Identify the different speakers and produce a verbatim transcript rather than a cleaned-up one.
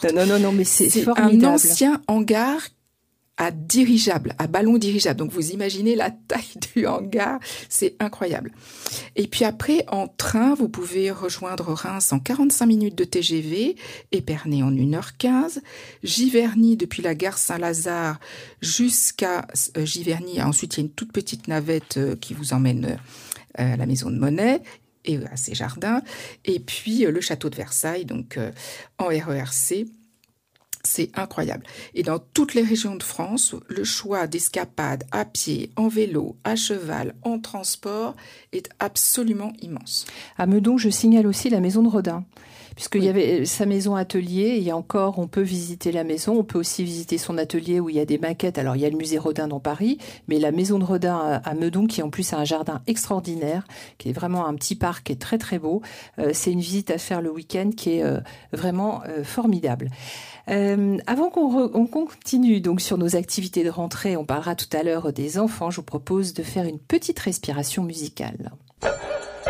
Speaker 1: Non, non, non, non mais c'est,
Speaker 2: c'est
Speaker 1: formidable.
Speaker 2: un ancien hangar à dirigeable, à ballon dirigeable. Donc vous imaginez la taille du hangar, c'est incroyable. Et puis après, en train, vous pouvez rejoindre Reims en quarante-cinq minutes de T G V, Épernay en une heure quinze, Giverny depuis la gare Saint-Lazare jusqu'à euh, Giverny. Ensuite, il y a une toute petite navette euh, qui vous emmène euh, à la Maison de Monnaie et à ses jardins. Et puis euh, le château de Versailles, donc euh, en R E R C. C'est incroyable. Et dans toutes les régions de France, le choix d'escapades à pied, en vélo, à cheval, en transport est absolument immense.
Speaker 1: À Meudon, je signale aussi la maison de Rodin. Puisqu'il
Speaker 2: oui.
Speaker 1: y avait sa maison atelier, il y a encore, on peut visiter la maison, on peut aussi visiter son atelier où il y a des maquettes. Alors il y a le musée Rodin dans Paris, mais la maison de Rodin à Meudon, qui en plus a un jardin extraordinaire, qui est vraiment un petit parc qui est très très beau. Euh, c'est une visite à faire le week-end qui est euh, vraiment euh, formidable. Euh, avant qu'on re, on continue donc sur nos activités de rentrée, on parlera tout à l'heure des enfants, je vous propose de faire une petite respiration musicale.